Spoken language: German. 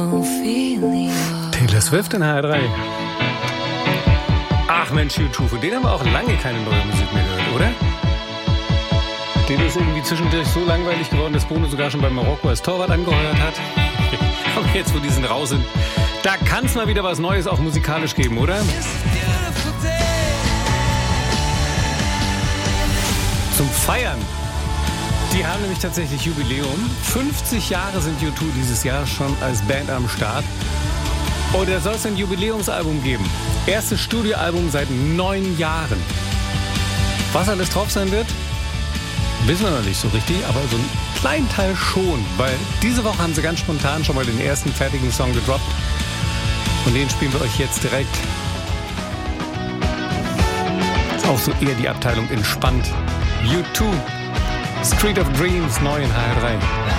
Taylor Swift in HR3. Ach Mensch, U2, von denen haben wir auch lange keine neue Musik mehr gehört, oder? Denen ist irgendwie zwischendurch so langweilig geworden, dass Bono sogar schon bei Marokko als Torwart angeheuert hat. Aber jetzt, wo die sind raus sind, da kann es mal wieder was Neues auch musikalisch geben, oder? Zum Feiern. Die haben nämlich tatsächlich Jubiläum. 50 Jahre sind U2 dieses Jahr schon als Band am Start. Und da soll es ein Jubiläumsalbum geben. Erstes Studioalbum seit 9 Jahren. Was alles drauf sein wird, wissen wir noch nicht so richtig, aber so einen kleinen Teil schon. Weil diese Woche haben sie ganz spontan schon mal den ersten fertigen Song gedroppt. Und den spielen wir euch jetzt direkt. Ist auch so eher die Abteilung entspannt. U2. Street of Dreams, neu in HR3.